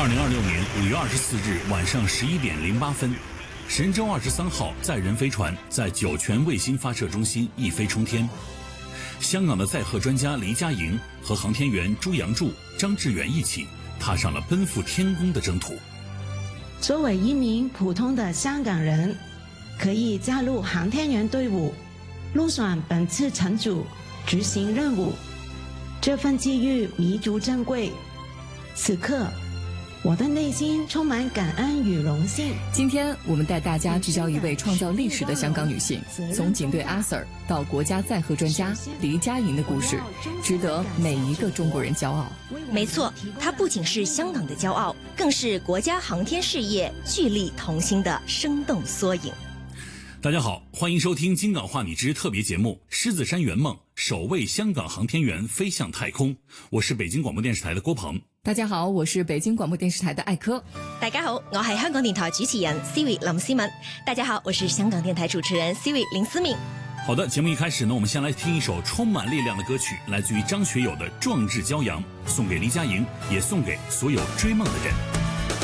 年5月24日晚上11点08分，神舟23号载人飞船在酒泉卫星发射中心一飞冲天。香港的载荷专家黎佳莹和航天员朱杨柱、张志远一起踏上了奔赴天宫的征途。 作为一名普通的香港人，可以加入航天员队伍，入选本次乘组，执行任务，这份机遇弥足珍贵。此刻，我的内心充满感恩与荣幸。 今天我们带大家聚焦一位创造历史的香港女性，从警队阿 Sir 到国家载荷专家黎佳莹的故事，值得每一个中国人骄傲。 没错，她不仅是香港的骄傲，更是国家航天事业聚力同心的生动缩影。 大家好，欢迎收听《京港话你知》特别节目《狮子山圆梦》，首位香港航天员飞向太空。我是北京广播电视台的郭鹏。 大家好，我是北京广播電視台的艾科。 大家好，我係香港電台主持人 Siri 林思敏。大家好，我是香港電台主持人 Siri 林思敏。 好的，節目一開始呢，我們先來聽一首充滿力量的歌曲，來自於張學友的《壯志驕陽》，送給黎佳瑩，也送給所有追夢的人。